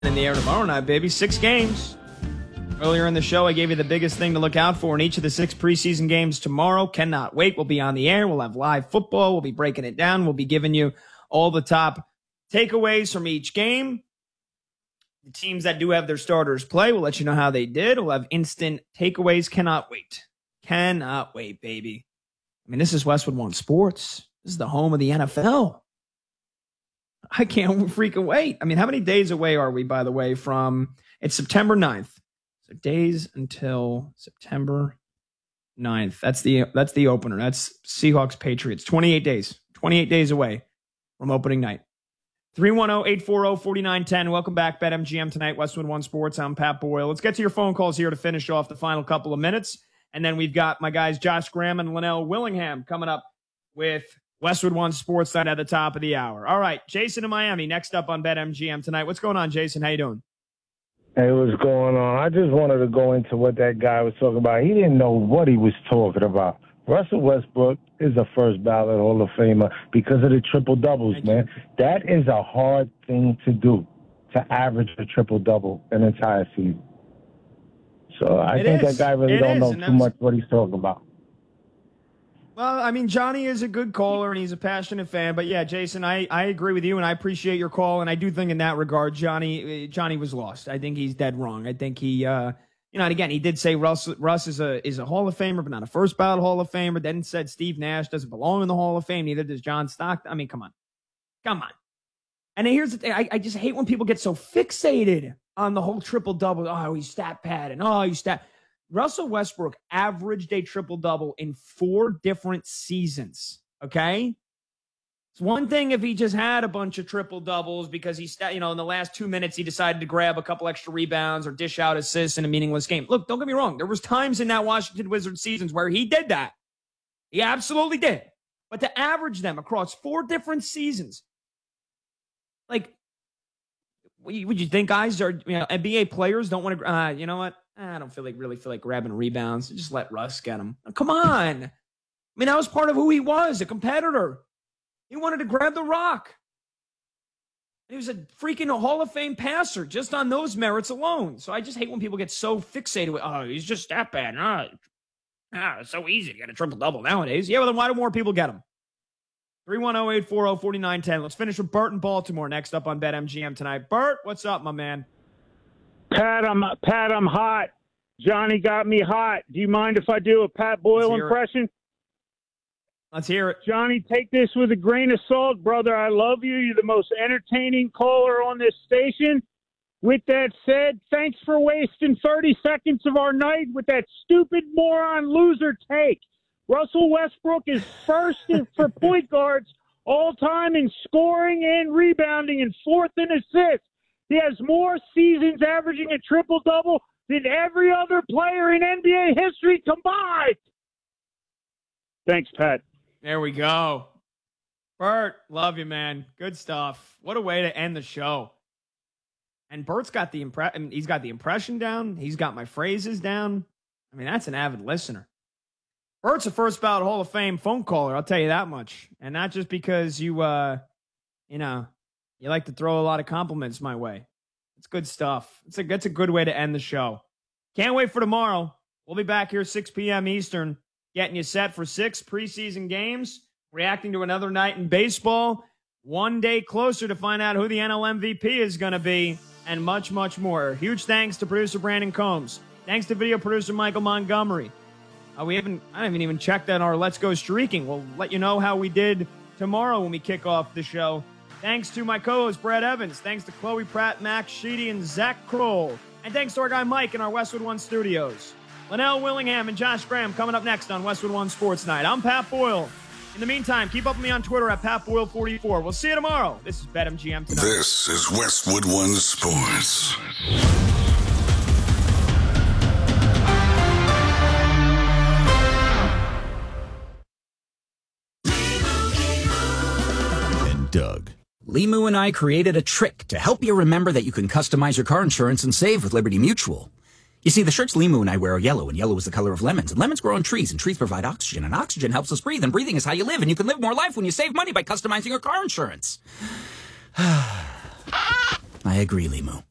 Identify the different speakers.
Speaker 1: in the air tomorrow night, baby. 6 games. Earlier in the show, I gave you the biggest thing to look out for in each of the 6 preseason games tomorrow. Cannot wait. We'll be on the air. We'll have live football. We'll be breaking it down. We'll be giving you all the top takeaways from each game. The teams that do have their starters play, we'll let you know how they did. We'll have instant takeaways. Cannot wait. Cannot wait, baby. I mean, this is Westwood One Sports. This is the home of the NFL. I can't freaking wait. I mean, how many days away are we, by the way, from it's September 9th. So days until September 9th. That's the opener. That's Seahawks Patriots. 28 days. 28 days away from opening night. 310-840-4910. Welcome back, BetMGM tonight, Westwood One Sports. I'm Pat Boyle. Let's get to your phone calls here to finish off the final couple of minutes. And then we've got my guys Josh Graham and Linnell Willingham coming up with Westwood One Sports night at the top of the hour. All right, Jason in Miami next up on BetMGM tonight. What's going on, Jason? How you doing?
Speaker 2: Hey, what's going on? I just wanted to go into what that guy was talking about. He didn't know what he was talking about. Russell Westbrook is a first ballot Hall of Famer because of the triple doubles, man. That is a hard thing to do, to average a triple double an entire season. So I think that guy really don't know too much what he's talking about.
Speaker 1: Well, I mean, Johnny is a good caller, and he's a passionate fan. But, yeah, Jason, I agree with you, and I appreciate your call. And I do think in that regard, Johnny was lost. I think he's dead wrong. I think he, and again, he did say Russ is a Hall of Famer, but not a first ballot Hall of Famer. Then said Steve Nash doesn't belong in the Hall of Fame. Neither does John Stockton. I mean, come on. And here's the thing. I just hate when people get so fixated on the whole triple-double. Oh, he's stat padding. Oh, he's stat. Russell Westbrook averaged a triple-double in 4 different seasons, okay? It's one thing if he just had a bunch of triple-doubles because in the last 2 minutes he decided to grab a couple extra rebounds or dish out assists in a meaningless game. Look, don't get me wrong. There was times in that Washington Wizards seasons where he did that. He absolutely did. But to average them across 4 different seasons, like, would you think guys are, NBA players don't want to, you know what? I don't really feel like grabbing rebounds. Just let Russ get them. Come on. I mean, that was part of who he was, a competitor. He wanted to grab the rock. He was a freaking Hall of Fame passer just on those merits alone. So I just hate when people get so fixated with, oh, he's just that bad. It's so easy to get a triple-double nowadays. Yeah, well, then why do more people get them? 310-840-4910. Let's finish with Bert in Baltimore next up on BetMGM tonight. Bert, what's up, my man?
Speaker 3: Pat, I'm hot. Johnny got me hot. Do you mind if I do a Pat Boyle impression?
Speaker 1: Let's hear it.
Speaker 3: Johnny, take this with a grain of salt, brother. I love you. You're the most entertaining caller on this station. With that said, thanks for wasting 30 seconds of our night with that stupid moron loser take. Russell Westbrook is first for point guards all time in scoring and rebounding and 4th in assists. He has more seasons averaging a triple-double than every other player in NBA history combined. Thanks, Pat.
Speaker 1: There we go. Bert, love you, man. Good stuff. What a way to end the show. And Bert's got he's got the impression down. He's got my phrases down. I mean, that's an avid listener. Bert's a first ballot Hall of Fame phone caller, I'll tell you that much. And not just because you like to throw a lot of compliments my way. It's good stuff. That's a good way to end the show. Can't wait for tomorrow. We'll be back here 6 p.m. Eastern, getting you set for 6 preseason games, reacting to another night in baseball, one day closer to find out who the NL MVP is going to be, and much, much more. Huge thanks to producer Brandon Combs. Thanks to video producer Michael Montgomery. I haven't even checked on our Let's Go Streaking. We'll let you know how we did tomorrow when we kick off the show. Thanks to my co-host, Brad Evans. Thanks to Chloe Pratt, Max Sheedy, and Zach Kroll. And thanks to our guy Mike in our Westwood One studios. Linnell Willingham and Josh Graham coming up next on Westwood One Sports Night. I'm Pat Boyle. In the meantime, keep up with me on Twitter at PatBoyle44. We'll see you tomorrow. This is BetMGM tonight.
Speaker 4: This is Westwood One Sports.
Speaker 5: Doug. Limu and I created a trick to help you remember that you can customize your car insurance and save with Liberty Mutual. You see, the shirts Limu and I wear are yellow, and yellow is the color of lemons, and lemons grow on trees, and trees provide oxygen, and oxygen helps us breathe, and breathing is how you live, and you can live more life when you save money by customizing your car insurance. I agree, Limu.